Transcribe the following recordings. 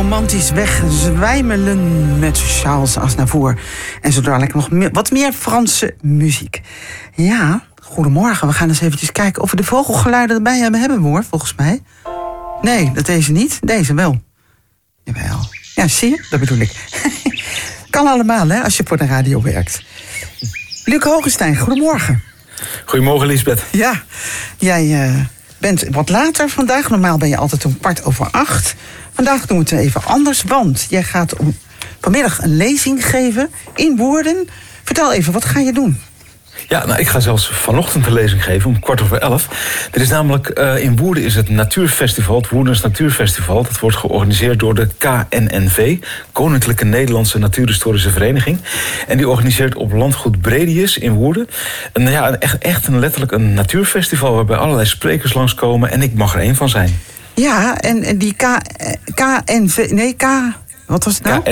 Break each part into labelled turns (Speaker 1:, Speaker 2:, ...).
Speaker 1: romantisch wegzwijmelen met Charles Aznavour. En zo dadelijk nog wat meer Franse muziek. Ja, goedemorgen. We gaan eens eventjes kijken of we de vogelgeluiden erbij hebben, hoor, volgens mij. Nee, dat deze niet. Deze wel. Jawel. Ja, zie je? Dat bedoel ik. Kan allemaal, hè, als je voor de radio werkt. Luc Hogestein, goedemorgen.
Speaker 2: Goedemorgen, Liesbeth.
Speaker 1: Ja, jij bent wat later vandaag. Normaal ben je altijd om 7:15. Vandaag doen we het even anders, want jij gaat vanmiddag een lezing geven in Woerden. Vertel even, wat ga je doen?
Speaker 2: Ja, nou, ik ga zelfs vanochtend een lezing geven om 11:15. Er is namelijk in Woerden is het Natuurfestival, het Woerdens Natuurfestival. Dat wordt georganiseerd door de KNNV, Koninklijke Nederlandse Natuurhistorische Vereniging. En die organiseert op landgoed Bredius in Woerden echt letterlijk een natuurfestival waarbij allerlei sprekers langskomen en ik mag er één van zijn.
Speaker 1: Ja, en die wat was het nou?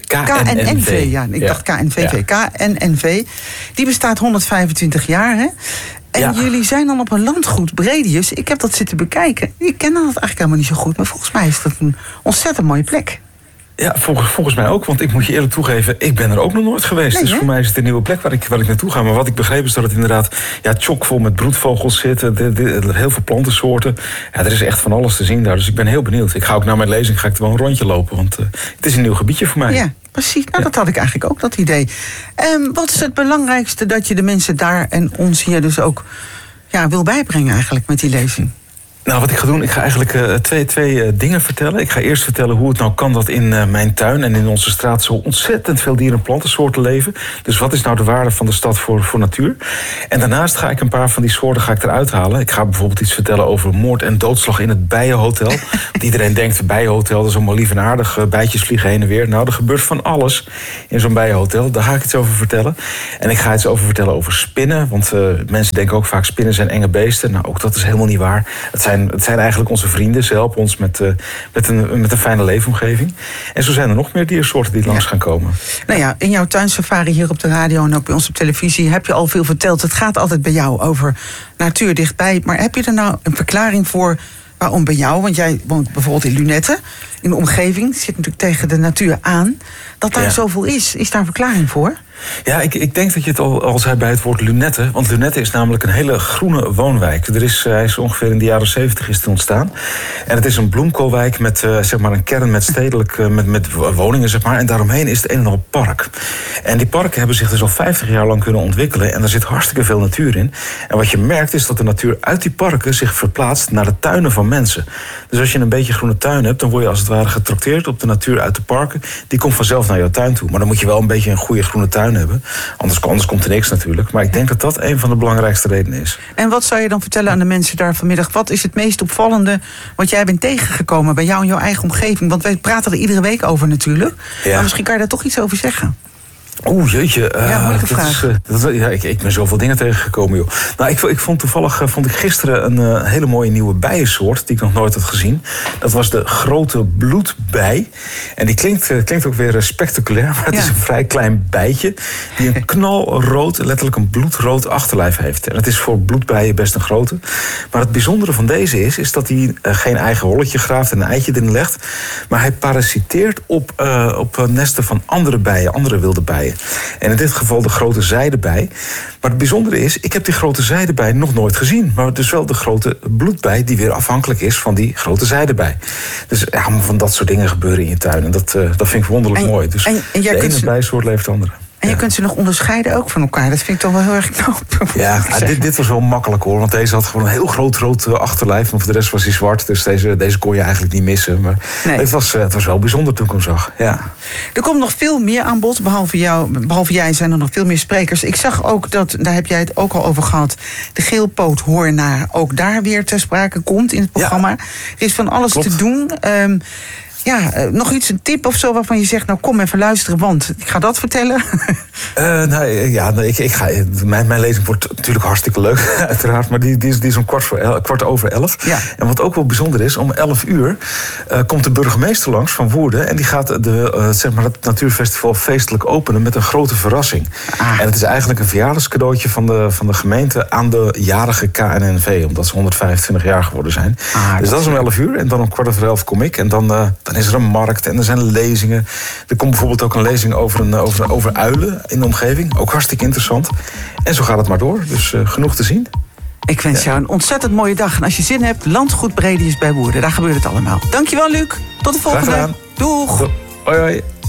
Speaker 1: KNNV, ja. Ik dacht KNVV. Ja. KNNV, die bestaat 125 jaar, hè? En jullie zijn dan op een landgoed, Bredius. Ik heb dat zitten bekijken. Ik ken dat eigenlijk helemaal niet zo goed, maar volgens mij is dat een ontzettend mooie plek.
Speaker 2: Ja, volgens mij ook, want ik moet je eerlijk toegeven, ik ben er ook nog nooit geweest. Nee, dus voor mij is het een nieuwe plek waar ik naartoe ga. Maar wat ik begreep is dat het inderdaad chockvol met broedvogels zit. Heel veel plantensoorten. Ja, er is echt van alles te zien daar, dus ik ben heel benieuwd. Ik ga ook na mijn lezing er wel een rondje lopen, want het is een nieuw gebiedje voor mij. Ja,
Speaker 1: precies. Nou, dat had ik eigenlijk ook, dat idee. Wat is het belangrijkste dat je de mensen daar en ons hier dus ook wil bijbrengen eigenlijk met die lezing?
Speaker 2: Nou, wat ik ga doen, ik ga eigenlijk twee dingen vertellen. Ik ga eerst vertellen hoe het nou kan dat in mijn tuin en in onze straat zo ontzettend veel dieren- en plantensoorten leven. Dus wat is nou de waarde van de stad voor natuur? En daarnaast ga ik een paar van die soorten eruit halen. Ik ga bijvoorbeeld iets vertellen over moord en doodslag in het Bijenhotel. Want iedereen denkt, Bijenhotel, dat is allemaal lief en aardig. Bijtjes vliegen heen en weer. Nou, er gebeurt van alles in zo'n Bijenhotel. Daar ga ik iets over vertellen. En ik ga iets over vertellen over spinnen. Want mensen denken ook vaak, spinnen zijn enge beesten. Nou, ook dat is helemaal niet waar. Het zijn eigenlijk onze vrienden. Ze helpen ons met een fijne leefomgeving. En zo zijn er nog meer diersoorten die langs gaan komen.
Speaker 1: Nou ja, in jouw tuinsafari hier op de radio en ook bij ons op televisie heb je al veel verteld. Het gaat altijd bij jou over natuur dichtbij. Maar heb je er nou een verklaring voor waarom bij jou? Want jij woont bijvoorbeeld in Lunetten, in de omgeving. Zit natuurlijk tegen de natuur aan. Dat daar zoveel is. Is daar een verklaring voor?
Speaker 2: Ja, ik denk dat je het al zei bij het woord Lunetten. Want Lunetten is namelijk een hele groene woonwijk. Hij is ongeveer in de jaren 70 is het ontstaan. En het is een bloemkoolwijk met een kern met stedelijk met woningen, zeg maar. En daaromheen is het een en al park. En die parken hebben zich dus al 50 jaar lang kunnen ontwikkelen. En daar zit hartstikke veel natuur in. En wat je merkt is dat de natuur uit die parken zich verplaatst naar de tuinen van mensen. Dus als je een beetje groene tuin hebt, dan word je als het ware getrakteerd op de natuur uit de parken. Die komt vanzelf naar jouw tuin toe. Maar dan moet je wel een beetje een goede groene tuin hebben. Anders komt er niks natuurlijk. Maar ik denk dat dat een van de belangrijkste redenen is.
Speaker 1: En wat zou je dan vertellen aan de mensen daar vanmiddag? Wat is het meest opvallende wat jij bent tegengekomen bij jou in jouw eigen omgeving? Want wij praten er iedere week over natuurlijk. Ja. Maar misschien kan je daar toch iets over zeggen.
Speaker 2: Oeh, jeetje.
Speaker 1: Moeilijke vraag.
Speaker 2: Ik ben zoveel dingen tegengekomen, joh. Nou, ik vond gisteren een hele mooie nieuwe bijensoort die ik nog nooit had gezien. Dat was de grote bloedbij. En die klinkt ook weer spectaculair, maar het is een vrij klein bijtje die een knalrood, letterlijk een bloedrood achterlijf heeft. En het is voor bloedbijen best een grote. Maar het bijzondere van deze is dat hij geen eigen holletje graaft en een eitje erin legt. Maar hij parasiteert op nesten van andere bijen, andere wilde bijen. En in dit geval de grote zijdebij. Maar het bijzondere is, ik heb die grote zijdebij nog nooit gezien. Maar dus wel de grote bloedbij die weer afhankelijk is van die grote zijdebij. Dus van dat soort dingen gebeuren in je tuin. En dat vind ik wonderlijk mooi. Dus de ene bijsoort leeft de andere.
Speaker 1: En je kunt ze nog onderscheiden ook van elkaar. Dat vind ik toch wel heel erg knap.
Speaker 2: Ja, dit was wel makkelijk hoor. Want deze had gewoon een heel groot rood achterlijf. Maar voor de rest was hij zwart. Dus deze kon je eigenlijk niet missen. Maar het was wel bijzonder toen ik hem zag. Ja.
Speaker 1: Er komt nog veel meer aan bod. Behalve jij zijn er nog veel meer sprekers. Ik zag ook dat, daar heb jij het ook al over gehad, de geelpoothoornaar ook daar weer ter sprake komt in het programma. Ja. Er is van alles te doen. Nog iets, een tip of zo waarvan je zegt, nou kom even luisteren, want ik ga dat vertellen. Mijn
Speaker 2: lezing wordt natuurlijk hartstikke leuk, uiteraard, maar die is om 11:15. Ja. En wat ook wel bijzonder is, om 11:00 komt de burgemeester langs van Woerden en die gaat het Natuurfestival feestelijk openen met een grote verrassing. En het is eigenlijk een verjaardagscadeautje van de gemeente aan de jarige KNNV, omdat ze 125 jaar geworden zijn. Dus dat is om 11:00 en dan om 11:15 kom ik en dan Dan is er een markt en er zijn lezingen. Er komt bijvoorbeeld ook een lezing over uilen in de omgeving. Ook hartstikke interessant. En zo gaat het maar door. Dus genoeg te zien.
Speaker 1: Ik wens jou een ontzettend mooie dag. En als je zin hebt, Landgoed Bredius bij Woerden. Daar gebeurt het allemaal. Dankjewel, Luc. Tot de volgende.
Speaker 2: Graag gedaan.
Speaker 1: Doeg.
Speaker 2: Hoi, hoi.